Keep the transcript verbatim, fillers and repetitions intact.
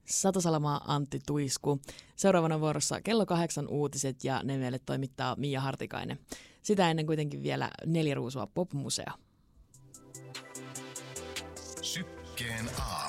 Satasalama, Antti Tuisku. Seuraavana vuorossa kello kahdeksan uutiset ja ne meille toimittaa Mia Hartikainen. Sitä ennen kuitenkin vielä neljä ruusua popmuseo. Sykkeen aamu.